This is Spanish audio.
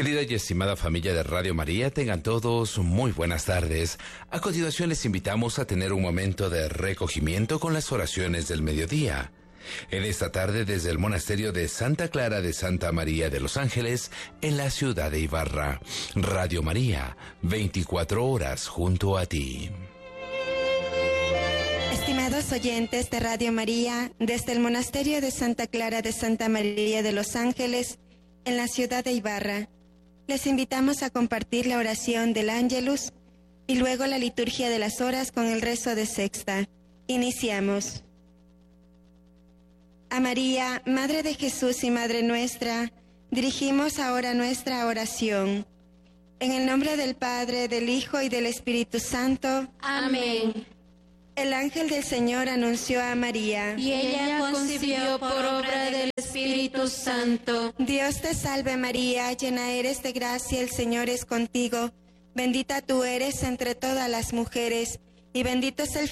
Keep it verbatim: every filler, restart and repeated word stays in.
Querida y estimada familia de Radio María, tengan todos muy buenas tardes. A continuación les invitamos a tener un momento de recogimiento con las oraciones del mediodía. En esta tarde desde el monasterio de Santa Clara de Santa María de los Ángeles, en la ciudad de Ibarra. Radio María, veinticuatro horas junto a ti. Estimados oyentes de Radio María, desde el monasterio de Santa Clara de Santa María de los Ángeles, en la ciudad de Ibarra, les invitamos a compartir la oración del Ángelus y luego la liturgia de las horas con el rezo de sexta. Iniciamos. A María, Madre de Jesús y Madre nuestra, dirigimos ahora nuestra oración. En el nombre del Padre, del Hijo y del Espíritu Santo. Amén. El ángel del Señor anunció a María. Y ella concibió por obra del Espíritu Santo. Dios te salve María, llena eres de gracia, el Señor es contigo. Bendita tú eres entre todas las mujeres, y bendito es el